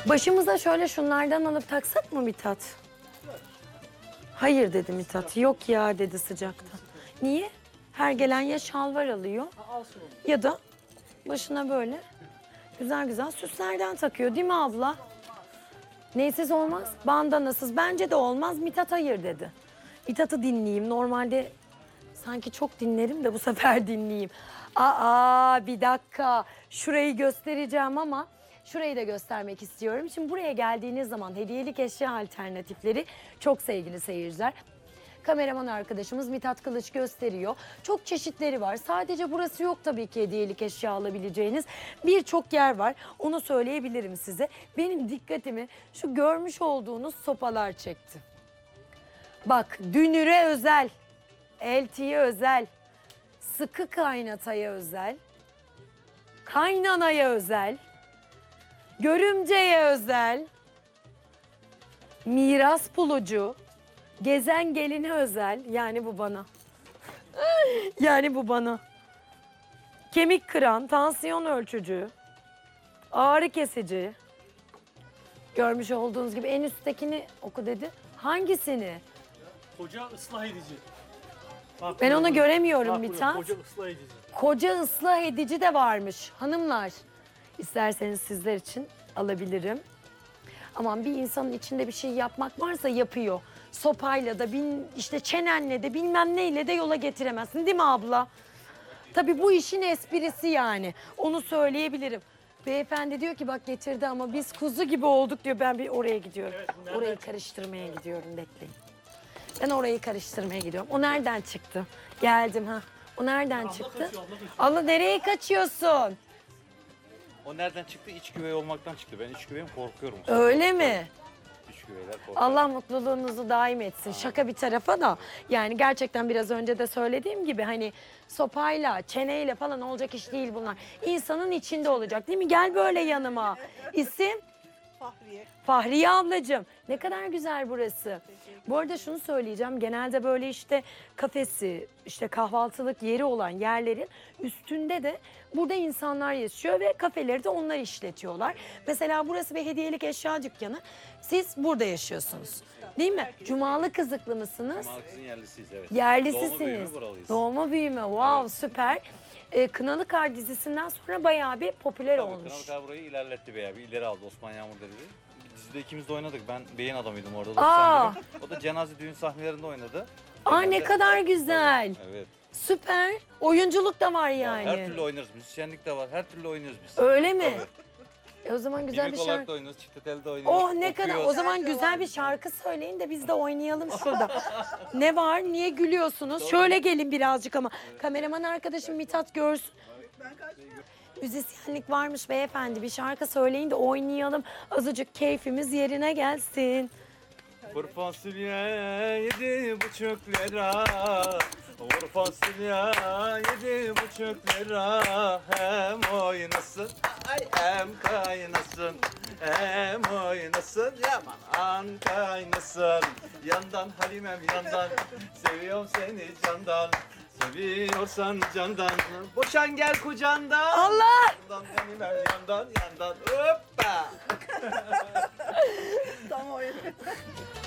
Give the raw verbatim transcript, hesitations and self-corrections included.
Başımıza şöyle şunlardan alıp taksak mı Mithat? Hayır dedi Mithat. Yok ya dedi sıcaktan. Niye? Her gelen ya şalvar alıyor ya da başına böyle güzel güzel süslerden takıyor değil mi abla? Neysiz olmaz, bandanasız bence de olmaz. Mithat hayır dedi. Mithat'ı dinleyeyim. Normalde sanki çok dinlerim de bu sefer dinleyeyim. Aa bir dakika şurayı göstereceğim ama şurayı da göstermek istiyorum. Şimdi buraya geldiğiniz zaman hediyelik eşya alternatifleri çok sevgili seyirciler. Kameraman arkadaşımız Mithat Kılıç gösteriyor. Çok çeşitleri var. Sadece burası yok tabii ki hediyelik eşya alabileceğiniz. Birçok yer var. Onu söyleyebilirim size. Benim dikkatimi şu görmüş olduğunuz sopalar çekti. Bak dünüre özel, eltiye özel, sıkı kaynataya özel, kaynanaya özel, görümceye özel, miras bulucu, gezen geline özel, yani bu bana. Yani bu bana. Kemik kıran, tansiyon ölçücü, ağrı kesici. Görmüş olduğunuz gibi en üsttekini oku dedi. Hangisini? Koca ıslah edici. Bak, Ben onu buraya, göremiyorum bak buraya, Mithat. Koca ıslah edici. Koca ıslah edici de varmış hanımlar. İsterseniz sizler için alabilirim. Aman bir insanın içinde bir şey yapmak varsa yapıyor. Sopayla da bin, işte çenenle de bilmem neyle de yola getiremezsin değil mi abla? Tabii bu işin esprisi yani. Onu söyleyebilirim. Beyefendi diyor ki bak getirdi ama biz kuzu gibi olduk diyor. Ben bir oraya gidiyorum. Evet, bu nereden Orayı çıktı? karıştırmaya gidiyorum bekleyin. Ben orayı karıştırmaya gidiyorum. O nereden çıktı? Geldim ha. O nereden Abla çıktı? kaçıyor, abla kaçıyor. Allah nereye kaçıyorsun? O nereden çıktı? İç güvey olmaktan çıktı. Ben iç güveyim korkuyorum. Öyle mi? İç güveyler korkuyorum. Allah mutluluğunuzu daim etsin. Şaka bir tarafa da yani gerçekten biraz önce de söylediğim gibi hani sopayla, çeneyle falan olacak iş değil bunlar. İnsanın içinde olacak değil mi? Gel böyle yanıma. İsim? Fahriye. Fahriye ablacığım. Ne kadar güzel burası. Bu arada şunu söyleyeceğim. Genelde böyle işte kafesi, işte kahvaltılık yeri olan yerlerin üstünde de burada insanlar yaşıyor ve kafeleri de onlar işletiyorlar. Mesela burası bir hediyelik eşya dükkanı. Siz burada yaşıyorsunuz. Değil mi? Cumalı Kızıklı mısınız? Marks'ın yerlisiyiz evet. Yerlisisiniz. Doğma büyüme buralıyız. Doğma büyüme. Wow Evet. süper. Ee, Kınalı Kar dizisinden sonra bayağı bir popüler Tabii, olmuş. Kınalı Kar burayı ilerletti bayağı bir ileri aldı Osman Yağmur dedi. Dizide ikimiz de oynadık. Ben beyin adamıydım orada. Aa! doksan birin. O da cenaze düğün sahnelerinde oynadı. Aa ne Genelde- kadar güzel. Evet. Süper. Oyunculuk da var yani. Her türlü oynarız. Müzisyenlik de var. Her türlü oynuyoruz biz. Öyle mi? Tabii. E o zaman güzel Mimik bir olarak şarkı. da oynuyoruz. Çifte telde oynuyoruz. Oh ne kadar. O okuyoruz. zaman güzel bir şarkı söyleyin de biz de oynayalım şurada. Ne var? Niye gülüyorsunuz? Şöyle gelin birazcık ama. Kameraman arkadaşım Mithat görsün. Müzisyenlik varmış beyefendi. Bir şarkı söyleyin de oynayalım. Azıcık keyfimiz yerine gelsin. Vur fasulye yedi buçuk lira. Vur fasulye yedi buçuk lira. Hem oynasın ay hem kaynasın. Hem oynasın yaman kaynasın. Yandan Halimem yandan seviyorum seni candan. Seviyorsan candan boşan gel kucağından. Allah! Yandan Halimem yandan yandan hoppa. Tam o